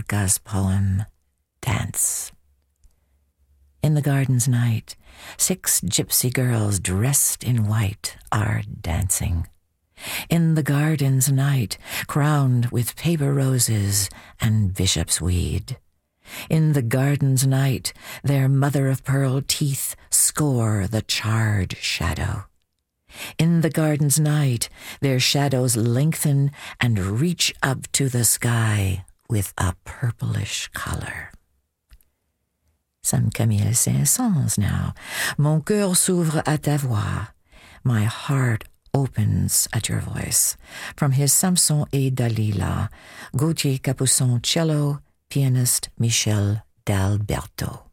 Kafka's poem, Dance. In the garden's night, 6 gypsy girls dressed in white are dancing. In the garden's night, crowned with paper roses and bishop's weed. In the garden's night, their mother-of-pearl teeth score the charred shadow. In the garden's night, their shadows lengthen and reach up to the sky with a purplish color. Some Camille Saint-Saëns now. Mon cœur s'ouvre à ta voix. My heart opens at your voice. From his Samson et Dalila, Gauthier Capuçon cello, pianist Michel D'Alberto.